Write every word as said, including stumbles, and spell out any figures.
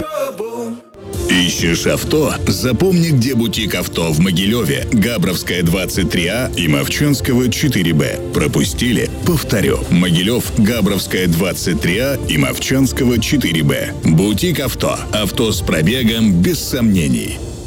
Ищешь авто? Запомни, где бутик авто в Могилеве, Габровская, двадцать три А и Мовчанского, четыре Б. Пропустили? Повторю. Могилев, Габровская, двадцать три А и Мовчанского, четыре Б. Бутик авто. Авто с пробегом без сомнений.